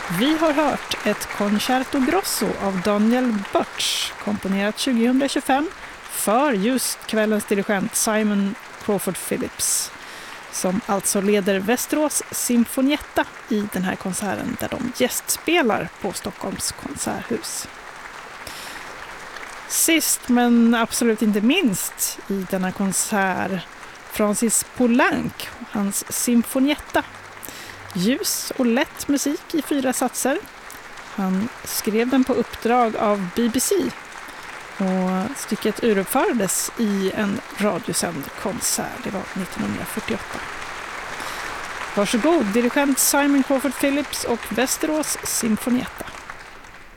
Vi har hört ett concerto grosso av Daniel Butch, komponerat 2025 för just kvällens dirigent Simon Crawford Phillips, som alltså leder Västerås Sinfonietta i den här konserten där de gästspelar på Stockholms konserthus. Sist men absolut inte minst i denna konsert Francis Poulenc, hans Sinfonietta. Ljus och lätt musik i 4 satser. Han skrev den på uppdrag av BBC och stycket uruppfördes i en radiosänd konsert. Det var 1948. Varsågod, dirigent Simon Crawford Phillips och Västerås Sinfonietta.